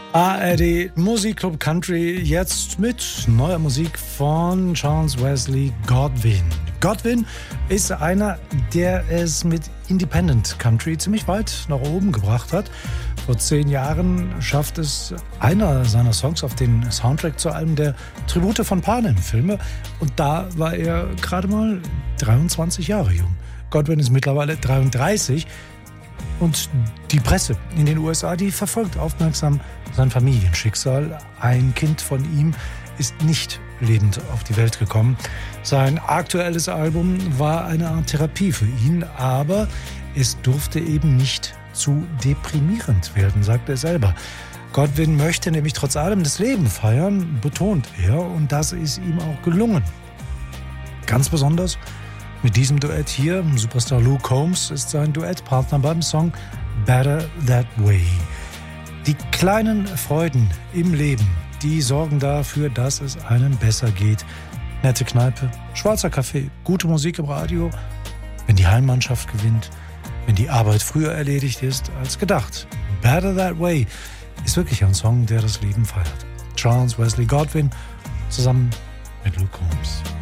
ARD Musikclub Country, jetzt mit neuer Musik von Charles Wesley Godwin. Godwin ist einer, der es mit Independent Country ziemlich weit nach oben gebracht hat. Vor 10 Jahren schafft es einer seiner Songs auf den Soundtrack zu einem der Tribute von Panem-Filme. Und da war er gerade mal 23 Jahre jung. Godwin ist mittlerweile 33. Und die Presse in den USA, die verfolgt aufmerksam sein Familienschicksal. Ein Kind von ihm ist nicht lebend auf die Welt gekommen. Sein aktuelles Album war eine Art Therapie für ihn, aber es durfte eben nicht zu deprimierend werden, sagt er selber. Godwin möchte nämlich trotz allem das Leben feiern, betont er, und das ist ihm auch gelungen. Ganz besonders mit diesem Duett hier, Superstar Luke Combs ist sein Duettpartner beim Song Better That Way. Die kleinen Freuden im Leben, die sorgen dafür, dass es einem besser geht. Nette Kneipe, schwarzer Kaffee, gute Musik im Radio, wenn die Heimmannschaft gewinnt, wenn die Arbeit früher erledigt ist als gedacht. Better That Way ist wirklich ein Song, der das Leben feiert. Charles Wesley Godwin zusammen mit Luke Combs.